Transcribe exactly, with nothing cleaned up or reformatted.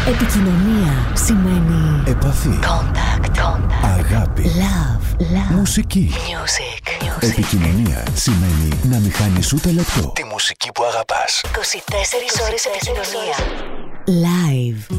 Επικοινωνία σημαίνει επαφή, contact, contact. αγάπη, Love, love. μουσική. Music, music. Επικοινωνία σημαίνει να μην χάνεις ούτε λεπτό τη μουσική που αγαπάς. είκοσι τέσσερις ώρες επικοινωνία. Live.